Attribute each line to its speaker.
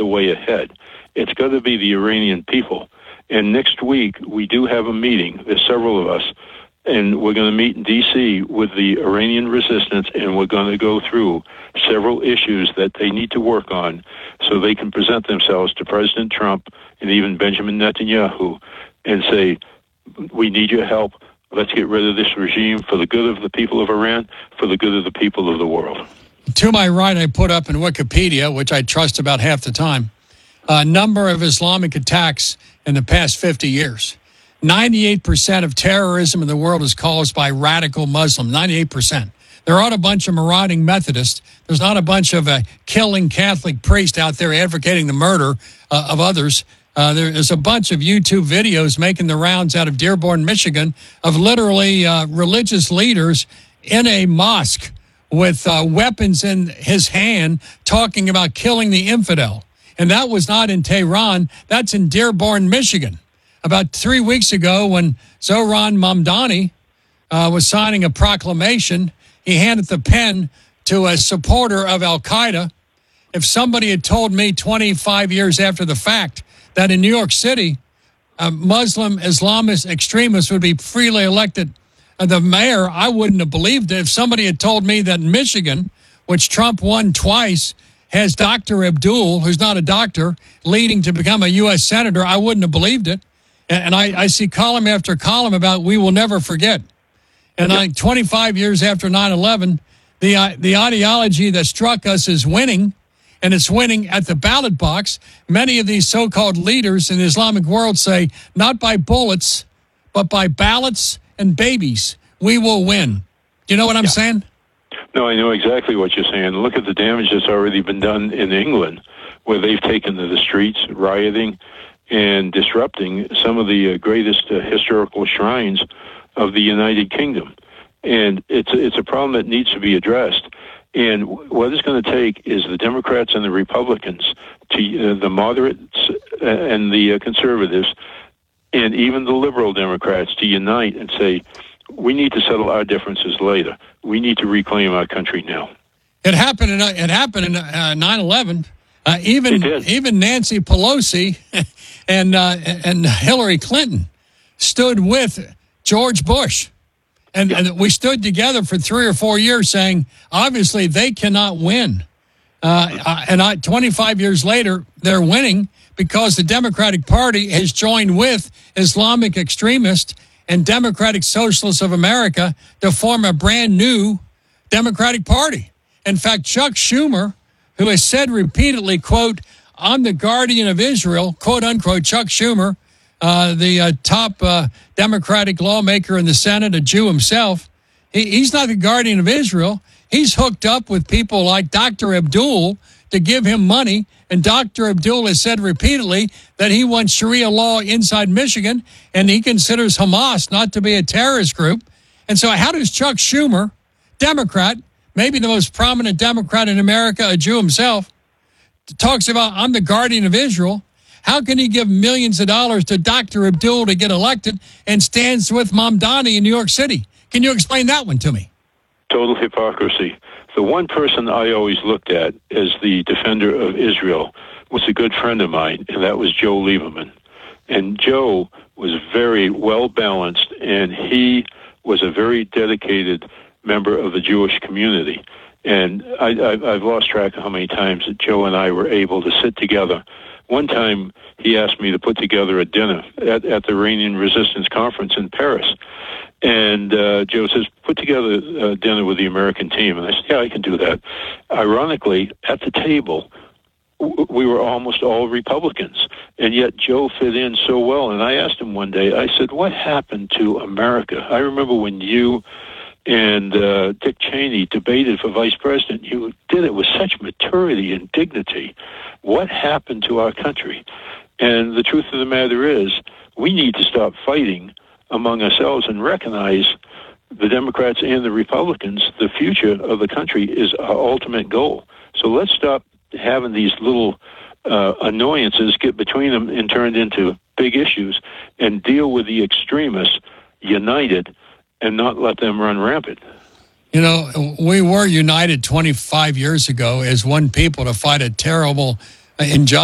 Speaker 1: the way ahead. It's got to be the Iranian people. And next week, we do have a meeting. There's several of us. And we're going to meet in D.C. with the Iranian resistance, and we're going to go through several issues that they need to work on so they can present themselves to President Trump and even Benjamin Netanyahu and say, we need your help. Let's get rid of this regime for the good of the people of Iran, for the good of the people of the world.
Speaker 2: To my right, I put up in Wikipedia, which I trust about half the time, a number of Islamic attacks in the past 50 years. 98% of terrorism in the world is caused by radical Muslims, 98%. There aren't a bunch of marauding Methodists. There's not a bunch of killing Catholic priests out there advocating the murder of others. There's a bunch of YouTube videos making the rounds out of Dearborn, Michigan, of literally religious leaders in a mosque with weapons in his hand talking about killing the infidel. And that was not in Tehran. That's in Dearborn, Michigan. About 3 weeks ago, when Zohran Mamdani was signing a proclamation, he handed the pen to a supporter of al-Qaeda. If somebody had told me 25 years after the fact that in New York City, Muslim Islamist extremists would be freely elected the mayor, I wouldn't have believed it. If somebody had told me that in Michigan, which Trump won twice, has Dr. Abdul, who's not a doctor, leading to become a U.S. senator, I wouldn't have believed it. And I see column after column about we will never forget. And 25 years after 9/11, the ideology that struck us is winning, and it's winning at the ballot box. Many of these so-called leaders in the Islamic world say, not by bullets, but by ballots and babies, we will win. Do you know what I'm saying?
Speaker 1: No, I know exactly what you're saying. Look at the damage that's already been done in England, where they've taken to the streets, rioting and disrupting some of the greatest historical shrines of the United Kingdom. And it's a problem that needs to be addressed. And what it's going to take is the Democrats and the Republicans, to the moderates and the conservatives, and even the liberal Democrats to unite and say, we need to settle our differences later. We need to reclaim our country now.
Speaker 2: It happened in 9/11. Even Nancy Pelosi and Hillary Clinton stood with George Bush. And we stood together for 3 or 4 years saying, obviously, they cannot win. 25 years later, they're winning because the Democratic Party has joined with Islamic extremists and Democratic Socialists of America to form a brand new Democratic Party. In fact, Chuck Schumer, who has said repeatedly, quote, I'm the guardian of Israel, quote unquote, Chuck Schumer, the top Democratic lawmaker in the Senate, a Jew himself, he's not the guardian of Israel. He's hooked up with people like Dr. Abdul to give him money. And Dr. Abdul has said repeatedly that he wants Sharia law inside Michigan, and he considers Hamas not to be a terrorist group. And so how does Chuck Schumer, Democrat, maybe the most prominent Democrat in America, a Jew himself, talks about, I'm the guardian of Israel. How can he give millions of dollars to Dr. Abdul to get elected and stands with Mamdani in New York City? Can you explain that one to me?
Speaker 1: Total hypocrisy. The one person I always looked at as the defender of Israel was a good friend of mine, and that was Joe Lieberman. And Joe was very well-balanced, and he was a very dedicated member of the Jewish community. And I've lost track of how many times that Joe and I were able to sit together. One time, he asked me to put together a dinner at the Iranian Resistance Conference in Paris. And Joe says, put together a dinner with the American team. And I said, yeah, I can do that. Ironically, at the table, we were almost all Republicans. And yet Joe fit in so well. And I asked him one day, I said, what happened to America? I remember when you and Dick Cheney debated for vice president. You did it with such maturity and dignity. What happened to our country? And the truth of the matter is, we need to stop fighting among ourselves and recognize the Democrats and the Republicans. The future of the country is our ultimate goal. So let's stop having these little annoyances get between them and turned into big issues and deal with the extremists united and not let them run rampant.
Speaker 2: You know, we were united 25 years ago as one people to fight a terrible injustice.